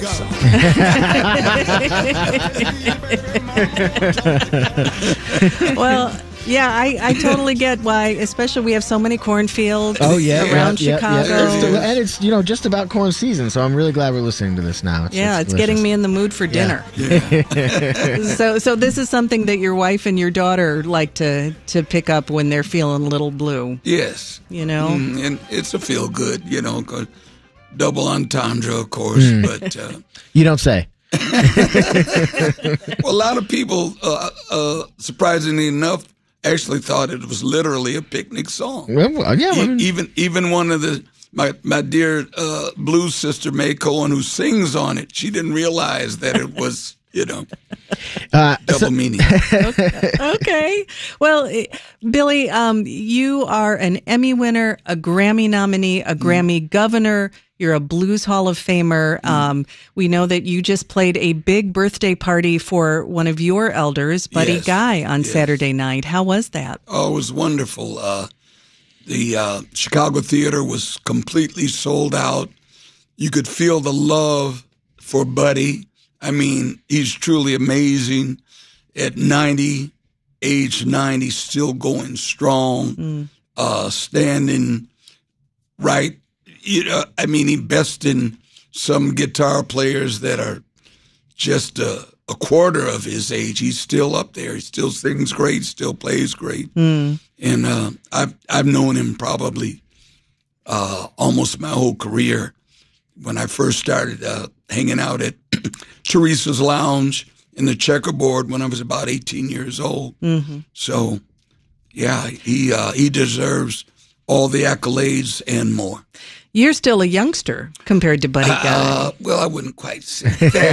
Well, yeah, I totally get why, especially we have so many cornfields around Chicago. And it's, just about corn season, so I'm really glad we're listening to this now. It's getting me in the mood for dinner. Yeah. So this is something that your wife and your daughter like to pick up when they're feeling a little blue. Yes. And it's a feel good, 'cause double entendre, of course, but... You don't say. Well, a lot of people, surprisingly enough, actually thought it was literally a picnic song. Well, yeah, even one of my dear blues sister May Cohen, who sings on it, she didn't realize that it was double meaning. Okay. Well, Billy, you are an Emmy winner, a Grammy nominee, a Grammy governor. You're a Blues Hall of Famer. We know that you just played a big birthday party for one of your elders, Buddy Guy, on Saturday night. How was that? Oh, it was wonderful. The Chicago Theater was completely sold out. You could feel the love for Buddy. I mean, he's truly amazing. At 90, age 90, still going strong, standing right. He bested some guitar players that are just a quarter of his age. He's still up there. He still sings great, still plays great. And I've known him probably almost my whole career. When I first started hanging out at Teresa's Lounge in the Checkerboard when I was about 18 years old. So, yeah, he deserves all the accolades and more. You're still a youngster compared to Buddy Guy. Well, I wouldn't quite say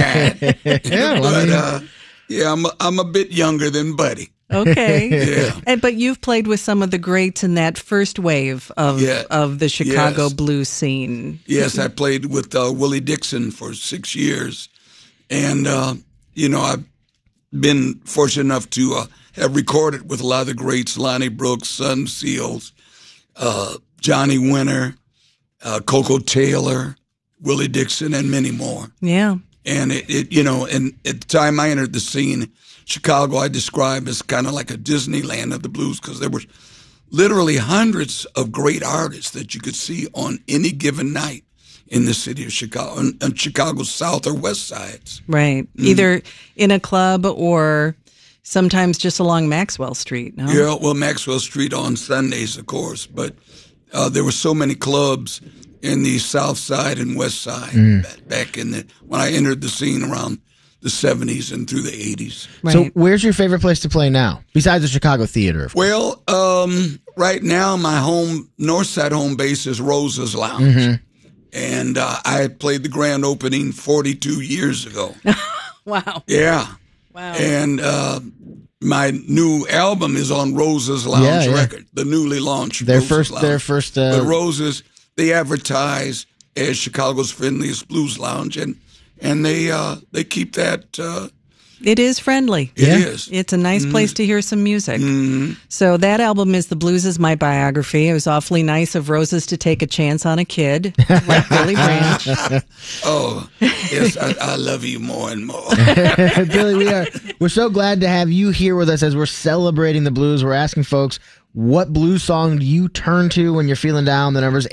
that. I'm a bit younger than Buddy. Okay. But you've played with some of the greats in that first wave of the Chicago blues scene. Yes, I played with Willie Dixon for 6 years. And, I've been fortunate enough to have recorded with a lot of the greats, Lonnie Brooks, Sun Seals, Johnny Winter, Coco Taylor, Willie Dixon, and many more. Yeah. And and at the time I entered the scene, Chicago I described as kind of like a Disneyland of the blues, because there were literally hundreds of great artists that you could see on any given night in the city of Chicago, on Chicago's south or west sides. Right. Either in a club or sometimes just along Maxwell Street, no? Yeah, well, Maxwell Street on Sundays, of course, but there were so many clubs in the south side and west side back when I entered the scene around the 70s and through the 80s. Right. So where's your favorite place to play now, besides the Chicago Theater? Well, right now my north side home base is Rosa's Lounge. And I played the grand opening 42 years ago. Wow. Yeah. Wow. And my new album is on Rosa's Lounge record, the newly launched Their Rosa's first. Lounge. But Rosa's, they advertise as Chicago's friendliest blues lounge, and they keep that. It is friendly. It is. It's a nice place to hear some music. So that album is The Blues Is My Biography. It was awfully nice of Roses to take a chance on a kid like Billy Branch. Oh, yes, I love you more and more. Billy, we're so glad to have you here with us as we're celebrating the blues. We're asking folks, what blues song do you turn to when you're feeling down? The number is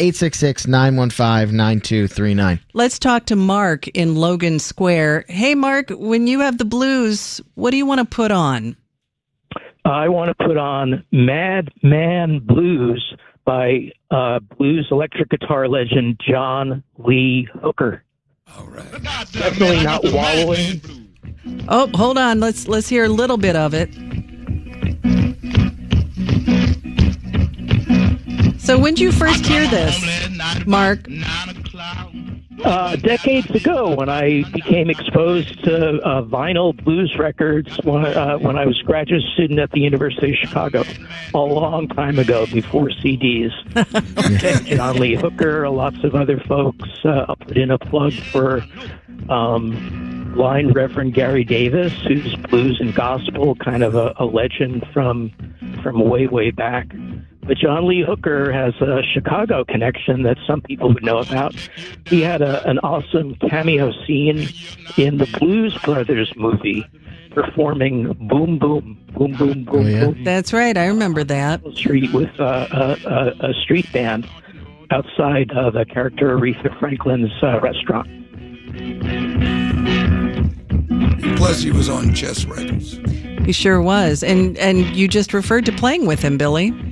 866-915-9239. Let's talk to Mark in Logan Square. Hey, Mark, when you have the blues, what do you want to put on? I want to put on Mad Man Blues by blues electric guitar legend John Lee Hooker. All right. Definitely not wallowing. Oh, hold on. Let's hear a little bit of it. So when did you first hear this, Mark? Decades ago, when I became exposed to vinyl blues records when I was a graduate student at the University of Chicago, a long time ago, before CDs. Okay. John Lee Hooker, lots of other folks. I'll put in a plug for Blind Reverend Gary Davis, who's blues and gospel, kind of a legend from way, way back. But John Lee Hooker has a Chicago connection that some people would know about. He had an awesome cameo scene in the Blues Brothers movie, performing "Boom Boom Boom Boom Boom Oh, yeah? Boom" That's right. I remember that. street with a street band outside the character Aretha Franklin's restaurant. Plus, he was on Chess Records. He sure was. And you just referred to playing with him, Billy.